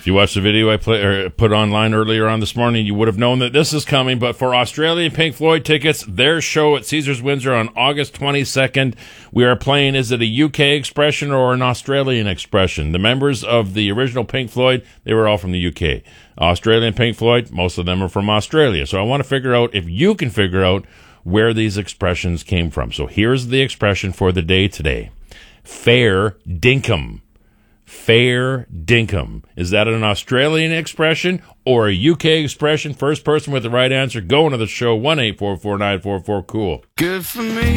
you watch the video I put online earlier on this morning, you would have known that this is coming. But for Australian Pink Floyd tickets, their show at Caesars Windsor on August 22nd, we are playing, is it a UK expression or an Australian expression? The members of the original Pink Floyd, they were all from the UK. Australian Pink Floyd, most of them are from Australia. So I want to figure out if you can figure out where these expressions came from. So here's the expression for the day today. Fair dinkum. Fair dinkum. Is that an Australian expression or a UK expression? First person with the right answer going to the show, 1-844-944-COOL. Good for me.